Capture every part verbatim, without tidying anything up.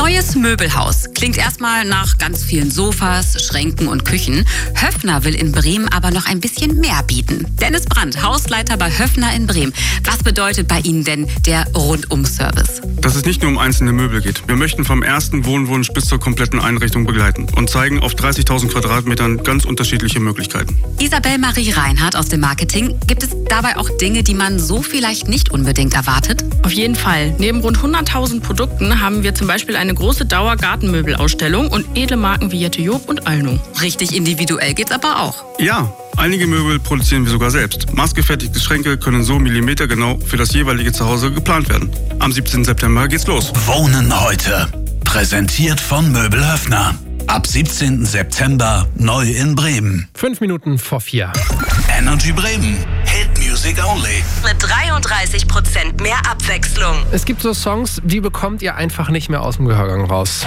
Neues Möbelhaus. Klingt erstmal nach ganz vielen Sofas, Schränken und Küchen. Höffner will in Bremen aber noch ein bisschen mehr bieten. Dennis Brandt, Hausleiter bei Höffner in Bremen. Was bedeutet bei Ihnen denn der Rundum-Service? Dass es nicht nur um einzelne Möbel geht. Wir möchten vom ersten Wohnwunsch bis zur kompletten Einrichtung begleiten und zeigen auf dreißigtausend Quadratmetern ganz unterschiedliche Möglichkeiten. Isabel Marie Reinhardt aus dem Marketing. Gibt es dabei auch Dinge, die man so vielleicht nicht unbedingt erwartet? Auf jeden Fall. Neben rund hunderttausend Produkten haben wir zum Beispiel eine große Dauer-Gartenmöbelausstellung und edle Marken wie Jette Job und Alno. Richtig individuell geht's aber auch. Ja, einige Möbel produzieren wir sogar selbst. Maßgefertigte Schränke können so millimetergenau für das jeweilige Zuhause geplant werden. Am siebzehnten September geht's los. Wohnen heute. Präsentiert von Möbel Höffner. Ab siebzehnten September neu in Bremen. Fünf Minuten vor vier. Energy Bremen. Hit Music Only. Mit dreiunddreißig Prozent mehr Abwechslung. Es gibt so Songs, die bekommt ihr einfach nicht mehr aus dem Gehörgang raus.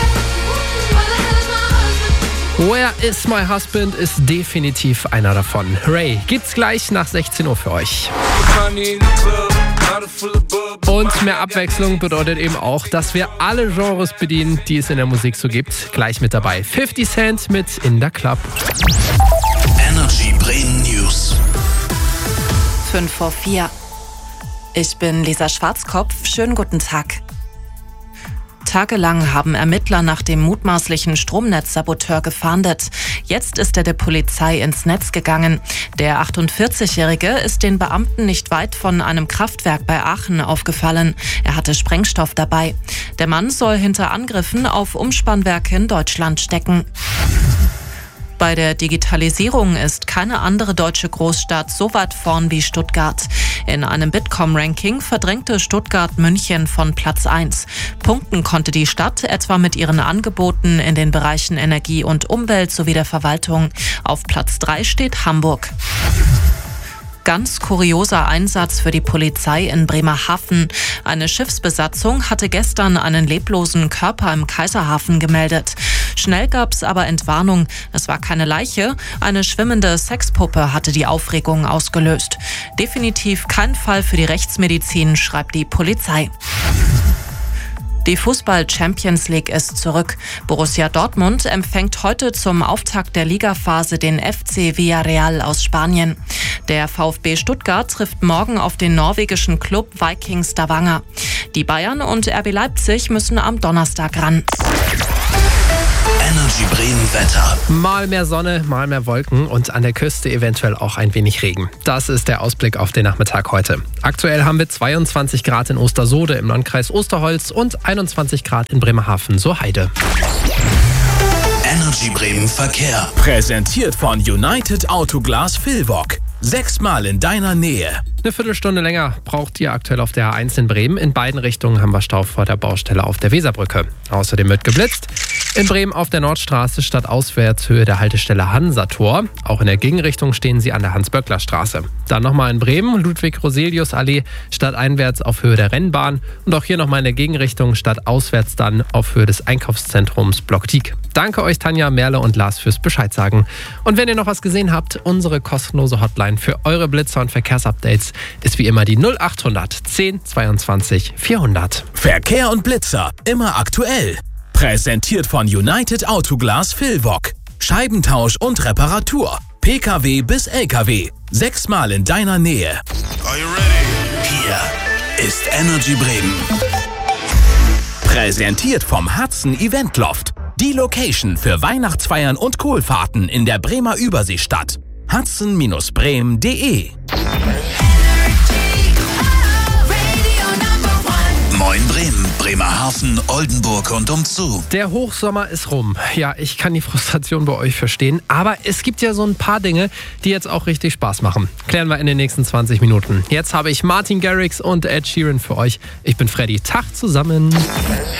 Where is my husband ist definitiv einer davon. Ray gibt's gleich nach sechzehn Uhr für euch. Und mehr Abwechslung bedeutet eben auch, dass wir alle Genres bedienen, die es in der Musik so gibt. Gleich mit dabei fifty Cent mit In der Club. Energy Bremen News. Fünf vor vier. Ich bin Lisa Schwarzkopf. Schönen guten Tag. Tagelang haben Ermittler nach dem mutmaßlichen Stromnetzsaboteur gefahndet. Jetzt ist er der Polizei ins Netz gegangen. Der achtundvierzigjährige ist den Beamten nicht weit von einem Kraftwerk bei Aachen aufgefallen. Er hatte Sprengstoff dabei. Der Mann soll hinter Angriffen auf Umspannwerke in Deutschland stecken. Bei der Digitalisierung ist keine andere deutsche Großstadt so weit vorn wie Stuttgart. In einem Bitkom-Ranking verdrängte Stuttgart München von Platz eins. Punkten konnte die Stadt etwa mit ihren Angeboten in den Bereichen Energie und Umwelt sowie der Verwaltung. Auf Platz drei steht Hamburg. Ganz kurioser Einsatz für die Polizei in Bremerhaven. Eine Schiffsbesatzung hatte gestern einen leblosen Körper im Kaiserhafen gemeldet. Schnell gab's aber Entwarnung. Es war keine Leiche. Eine schwimmende Sexpuppe hatte die Aufregung ausgelöst. Definitiv kein Fall für die Rechtsmedizin, schreibt die Polizei. Die Fußball-Champions League ist zurück. Borussia Dortmund empfängt heute zum Auftakt der Ligaphase den F C Villarreal aus Spanien. Der VfB Stuttgart trifft morgen auf den norwegischen Club Viking Stavanger. Die Bayern und R B Leipzig müssen am Donnerstag ran. Energy Bremen Wetter. Mal mehr Sonne, mal mehr Wolken und an der Küste eventuell auch ein wenig Regen. Das ist der Ausblick auf den Nachmittag heute. Aktuell haben wir zweiundzwanzig Grad in Ostersohde im Landkreis Osterholz und einundzwanzig Grad in Bremerhaven, so Heide. Energy Bremen Verkehr. Präsentiert von United Autoglas Vilvoc. Sechsmal in deiner Nähe. Eine Viertelstunde länger braucht ihr aktuell auf der A eins in Bremen. In beiden Richtungen haben wir Stau vor der Baustelle auf der Weserbrücke. Außerdem wird geblitzt. In Bremen auf der Nordstraße stadtauswärts Höhe der Haltestelle Hansator. Auch in der Gegenrichtung stehen sie an der Hans-Böckler-Straße. Dann nochmal in Bremen, Ludwig-Roselius-Allee, stadteinwärts auf Höhe der Rennbahn. Und auch hier nochmal in der Gegenrichtung stadtauswärts dann auf Höhe des Einkaufszentrums Block-Tiek. Danke euch Tanja, Merle und Lars fürs Bescheid sagen. Und wenn ihr noch was gesehen habt, unsere kostenlose Hotline für eure Blitzer und Verkehrsupdates ist wie immer die null acht hundert zehn zweiundzwanzig vierhundert. Verkehr und Blitzer, immer aktuell. Präsentiert von United Autoglas Vilvoc. Scheibentausch und Reparatur. P K W bis L K W. Sechsmal in deiner Nähe. Are you ready? Hier ist Energy Bremen. Präsentiert vom Hudson Event Loft. Die Location für Weihnachtsfeiern und Kohlfahrten in der Bremer Überseestadt. hudson Bindestrich bremen punkt de. Moin Bremen, Bremerhaven, Oldenburg und umzu. Der Hochsommer ist rum. Ja, ich kann die Frustration bei euch verstehen, aber es gibt ja so ein paar Dinge, die jetzt auch richtig Spaß machen. Klären wir in den nächsten zwanzig Minuten. Jetzt habe ich Martin Garrix und Ed Sheeran für euch. Ich bin Freddy. Tag zusammen.